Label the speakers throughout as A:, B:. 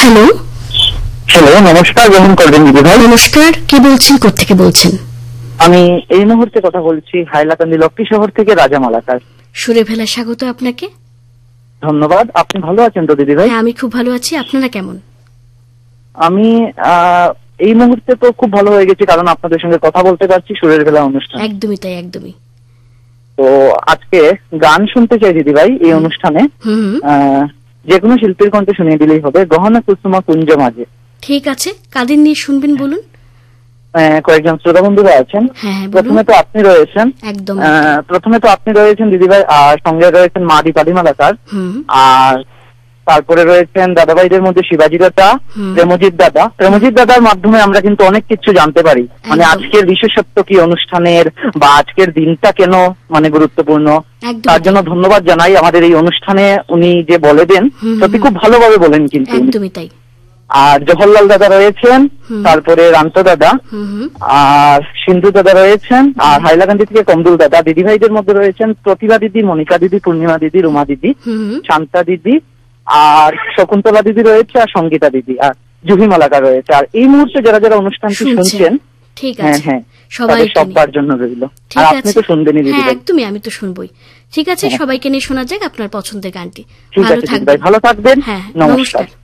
A: Hello.
B: Hello, নমস্কার। গ্রহণ করবেন দিদি ভাই।
A: নমস্কার, কে বলছেন, কোত্থেকে বলছেন?
B: আমি এই মুহূর্তে কথা বলছি হাইলাকান্দি লক্ষ্মী শহর থেকে রাজা মালাকার।
A: সুরে ভেলা স্বাগত আপনাকে।
B: ধন্যবাদ। আপনি ভালো আছেন তো দিদি ভাই?
A: হ্যাঁ, আমি খুব ভালো আছি। আপনারা কেমন?
B: আমি এই মুহূর্তে তো খুব ভালো হয়ে গেছি, কারণ আপনাদের সঙ্গে কথা বলতে পারছি সুরের ভেলা অনুষ্ঠান।
A: একদমই তাই, একদমই।
B: তো আজকে গান শুনতে চাই দিদি ভাই এই অনুষ্ঠানে।
A: হুম।
B: যে কোনো শিল্পীর কণ্ঠে শুনিয়ে দিলেই হবে। গহনা কুসুমা কুঞ্জ মাঝে।
A: ঠিক আছে, কাদের নিয়ে শুনবেন বলুন?
B: কয়েকজন শ্রোতা বন্ধুরা আছেন।
A: হ্যাঁ হ্যাঁ, বলুন।
B: প্রথমে তো আপনি রয়েছেন।
A: একদম।
B: দিদি ভাই, আর সঙ্গে রয়েছেন মা দীপালি মালাকার।
A: হুম।
B: আর তারপরে রয়েছেন দাদাভাইদের মধ্যে শিবাজি দাদা, প্রেমজিৎ দাদার মাধ্যমে আমরা কিন্তু অনেক কিছু জানতে পারি, মানে
A: একদম।
B: আজকের বিশেষত্ব কি অনুষ্ঠানের, বা আজকের দিনটা কেন মানে গুরুত্বপূর্ণ।
A: একদম
B: তার জন্য ধন্যবাদ জানাই। আমাদের এই অনুষ্ঠানে উনি যে বলে দেন, সত্যি খুব ভালোভাবে বলেন কিন্তু উনি।
A: একদমই তাই।
B: আর জওহরলাল দাদা রয়েছেন, তারপরে রান্ত দাদা, আর সিন্ধু দাদা রয়েছেন, আর হাইলাকান্দি থেকে কমদুল দাদা। দিদিভাইদের মধ্যে রয়েছেন প্রতিভা দিদি, মনিকা দিদি, পূর্ণিমা দিদি, রুমা দিদি, শান্তা দিদি, আর শকুন্তলা দিদি রয়েছে, আর সঙ্গীতা দিদি, আর জুহি মালাকা রয়েছে। আর এই মুহূর্তে যারা যারা অনুষ্ঠানটি শুনছেন,
A: ঠিক
B: হ্যাঁ
A: আছে,
B: হ্যাঁ,
A: সবাই
B: সবার জন্য রইল। আর আপনি তো শুনবেনই দিদি
A: হ্যাঁ,
B: ভাই।
A: একদমই, আমি তো শুনবই। ঠিক আছে, সবাইকে নিয়ে শোনা যাক আপনার পছন্দের গানটি।
B: ঠিক
A: ভালো
B: আছে দিদি
A: থাকবেন।
B: ভাই, ভালো থাকবেন।
A: হ্যাঁ,
B: নমস্কার।
A: নমস্কার।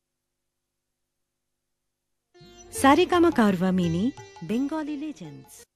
C: सारेगामा कारवा मिनी बेंगली लेजेंड्स।